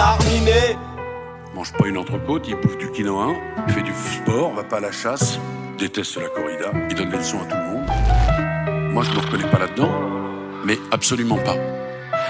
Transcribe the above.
canard miné. Mange pas une entrecôte, il bouffe du quinoa, il fait du sport, va pas à la chasse, déteste la corrida, il donne des leçons à tout le monde. Moi, je me reconnais pas là-dedans, mais absolument pas.